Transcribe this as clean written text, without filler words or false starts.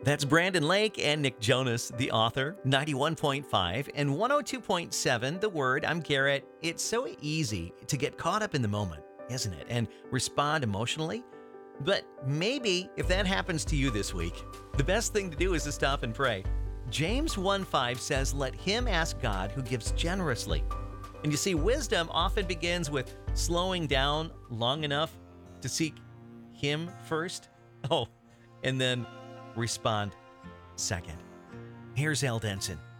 That's Brandon Lake and Nick Jonas, the author, 91.5 and 102.7, The Word. I'm Garrett. It's so easy to get caught up in the moment, isn't it? And respond emotionally. But maybe if that happens to you this week, the best thing to do is to stop and pray. James 1:5 says, "Let him ask God who gives generously." And you see, wisdom often begins with slowing down long enough to seek Him first. Oh, and then respond second. Here's Al Denson.